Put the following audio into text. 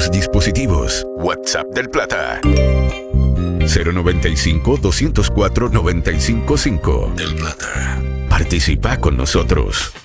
tus dispositivos. WhatsApp del Plata. 095-204-955. Del Plata. Participa con nosotros.